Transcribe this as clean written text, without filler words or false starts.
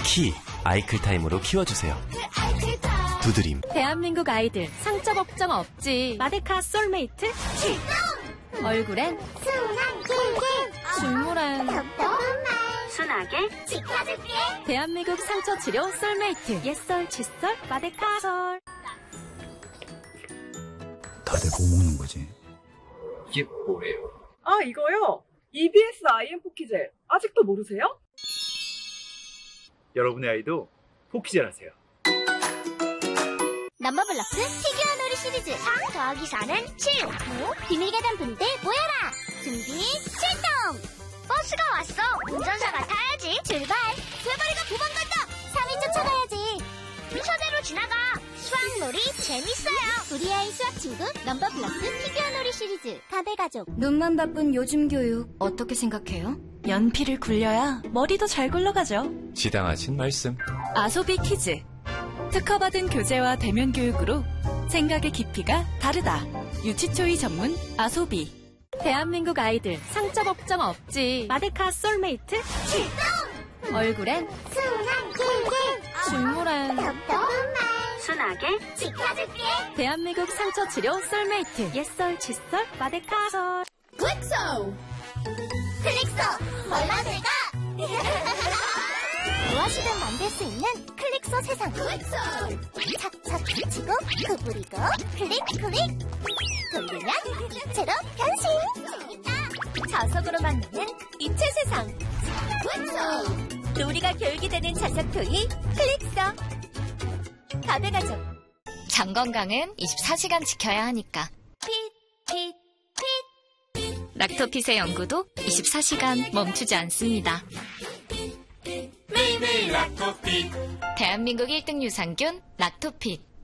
키 아이클타임으로 키워주세요. 두드림. 대한민국 아이들 상처 걱정 없지. 마데카 솔메이트 출동! 얼굴엔 순한 꿀꿀, 줄무란 순하게 지켜줄게. 대한민국 상처 치료 솔메이트. 옛설 칫솔 마데카 솔. 다들 뭐 먹는 거지? 이게 뭐예요? 아, 이거요? EBS IM 포키젤. 아직도 모르세요? 여러분의 아이도 포키젤 하세요. 넘버블럭스 피규어 놀이 시리즈 4 더하기 4는 7. 비밀 계단 분대 모여라. 준비 출동. 버스가 왔어. 운전사가 타야지. 출발. 세바리가 도망간다. 3위 쫓아가야지. 서대로 지나가. 수학놀이 재밌어요. 우리 아이 수학 친구 넘버블럭스 피규어 놀이 시리즈. 가베가족. 눈만 바쁜 요즘 교육 어떻게 생각해요? 연필을 굴려야 머리도 잘 굴러가죠. 지당하신 말씀. 아소비 키즈. 특허받은 교재와 대면 교육으로 생각의 깊이가 다르다. 유치초이 전문 아소비. 대한민국 아이들 상처 걱정 없지. 마데카 솔메이트 출동! 얼굴엔 순한 꿀꿀, 줄무란 순하게 지켜줄게. 대한민국 상처 치료 솔메이트. 옛설 칫솔 마데카 솔. 클릭소 벌라들가. 무엇이든 만들 수 있는 클릭소 세상. 착착 붙이고 구부리고 클릭 돌리면 입체로 변신. 자석으로 만드는 입체 세상. 놀이가 교육이 되는 자석 토이 클릭소. 가베가족. 장 건강은 24시간 지켜야 하니까. 락토핏의 연구도 24시간 멈추지 않습니다. 매일매일 락토핏. 대한민국 1등 유산균 락토핏.